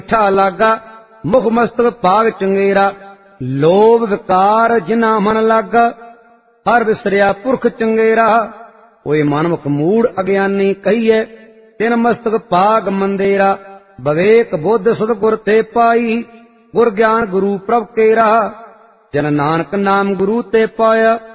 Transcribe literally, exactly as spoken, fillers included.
ਠਾ ਲਾਗਾ, ਮੁਖ ਮਸਤਕ ਪਾਗ ਚੰਗੇਰਾ। ਲੋਭ ਵਿਕਾਰ ਜਿਨਾ ਮਨ ਲਾਗਾ, ਹਰ ਵਿਸਰਿਆ ਪੁਰਖ ਚੰਗੇਰਾ। ਓਏ ਮਨਮੁਖ ਮੂੜ ਅਗਿਆਨੀ ਕਹੀਏ, ਤਿਨ ਮਸਤਕ ਪਾਗ ਮੰਦੇਰਾ। ਬਵੇਕ ਬੁੱਧ ਸਤਿਗੁਰ ਤੇ ਪਾਈ, ਗੁਰ ਗਿਆਨ ਗੁਰੂ ਪ੍ਰਭ ਕੇਰਾ। ਜਨ ਨਾਨਕ ਨਾਮ ਗੁਰੂ ਤੇ ਪਾਇਆ,